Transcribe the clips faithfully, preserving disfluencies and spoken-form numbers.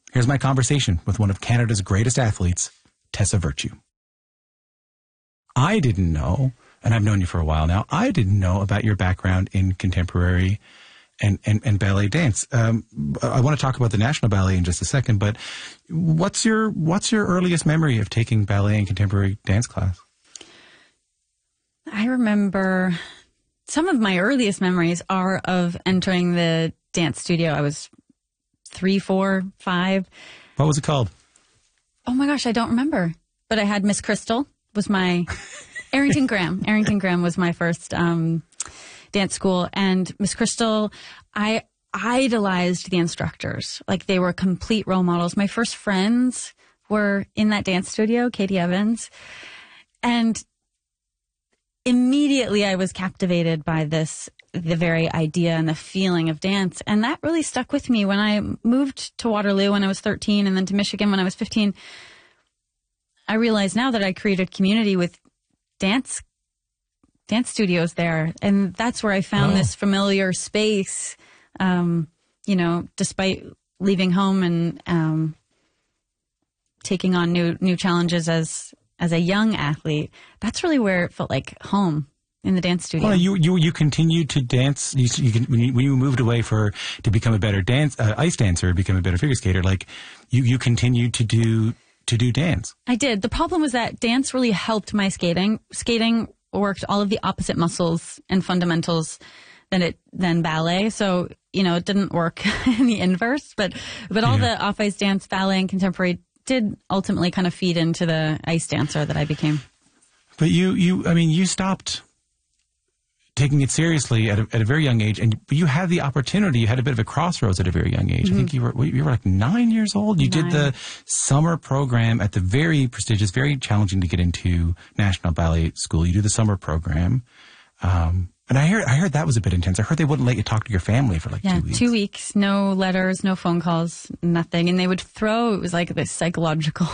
Here's my conversation with one of Canada's greatest athletes, Tessa Virtue. I didn't know, and I've known you for a while now, I didn't know about your background in contemporary and, and, and ballet dance. Um, I want to talk about the National Ballet in just a second, but what's your what's your earliest memory of taking ballet and contemporary dance class? I remember some of my earliest memories are of entering the dance studio. I was three, four, five. What was it called? Oh my gosh, I don't remember. But I had Miss Crystal was my Arrington Graham. Arrington Graham was my first um, dance school, and Miss Crystal, I idolized the instructors. Like, they were complete role models. My first friends were in that dance studio, Katie Evans, and immediately I was captivated by this, the very idea and the feeling of dance. And that really stuck with me when I moved to Waterloo when I was thirteen and then to Michigan when I was fifteen. I realize now that I created community with dance dance studios there. And that's where I found oh. this familiar space, um, you know, despite leaving home and um, taking on new new challenges as as a young athlete. That's really where it felt like home, in the dance studio. Well, you you you continued to dance. You, you can, when you when you moved away for to become a better dance uh, ice dancer, become a better figure skater. Like you you continued to do to do dance. I did. The problem was that dance really helped my skating. Skating worked all of the opposite muscles and fundamentals than it than ballet. So you know it didn't work in the inverse. But but all yeah. the off ice dance, ballet, and contemporary did ultimately kind of feed into the ice dancer that I became. But you you I mean you stopped taking it seriously at a, at a very young age, and you had the opportunity. You had a bit of a crossroads at a very young age. Mm-hmm. I think you were you were like nine years old. You nine. did the summer program at the very prestigious, very challenging to get into National Ballet School. You do the summer program, um, and I heard I heard that was a bit intense. I heard they wouldn't let you talk to your family for like yeah, two weeks. Two weeks, no letters, no phone calls, nothing, and they would throw. It was like this psychological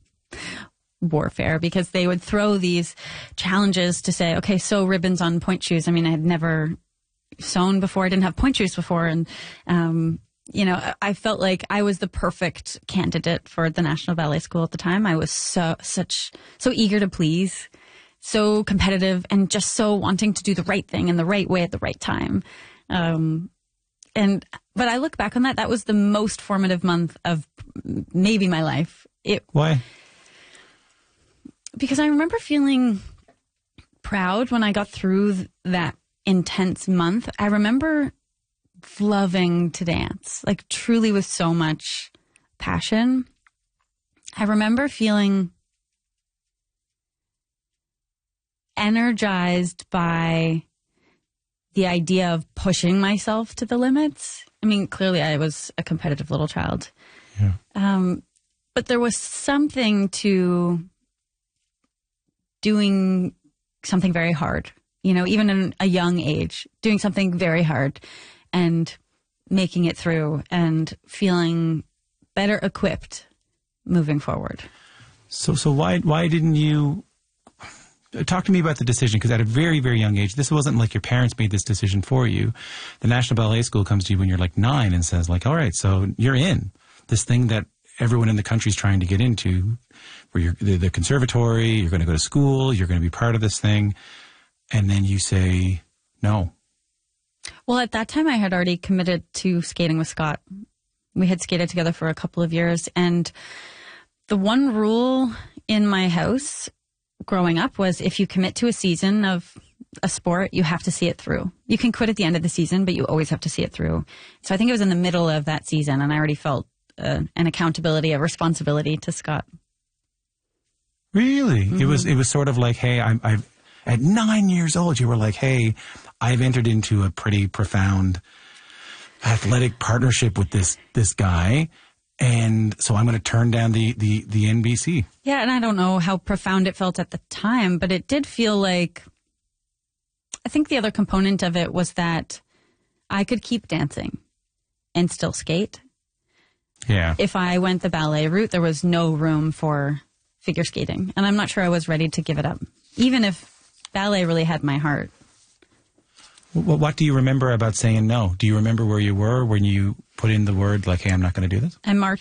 warfare, because they would throw these challenges to say, okay, sew ribbons on point shoes. I mean, I had never sewn before. I didn't have point shoes before. And, um, you know, I felt like I was the perfect candidate for the National Ballet School at the time. I was so, such, so eager to please, so competitive, and just so wanting to do the right thing in the right way at the right time. Um, and, but I look back on that, that was the most formative month of maybe my life. It, Why? Because I remember feeling proud when I got through th- that intense month. I remember loving to dance, like truly with so much passion. I remember feeling energized by the idea of pushing myself to the limits. I mean, clearly I was a competitive little child. Yeah. Um, but there was something to doing something very hard, you know, even in a young age, doing something very hard and making it through and feeling better equipped moving forward. So, so why, why didn't you talk to me about the decision? Because at a very, very young age, this wasn't like your parents made this decision for you. The National Ballet School comes to you when you're like nine and says like, all right, so you're in this thing that everyone in the country is trying to get into, where you're the, the conservatory, you're going to go to school, you're going to be part of this thing, and then you say no. Well, at that time, I had already committed to skating with Scott. We had skated together for a couple of years, and the one rule in my house growing up was if you commit to a season of a sport, you have to see it through. You can quit at the end of the season, but you always have to see it through. So I think it was in the middle of that season, and I already felt uh, an accountability, a responsibility to Scott. Really? Mm-hmm. It was it was sort of like, hey, I'm, I've at nine years old, you were like, hey, I've entered into a pretty profound athletic partnership with this this guy, and so I'm going to turn down the, the, the N B C. Yeah, and I don't know how profound it felt at the time, but it did feel like, I think the other component of it was that I could keep dancing and still skate. Yeah. If I went the ballet route, there was no room for figure skating, and I'm not sure I was ready to give it up, even if ballet really had my heart. Well, what do you remember about saying no? Do you remember where you were when you put in the word like, hey, I'm not going to do this? I marched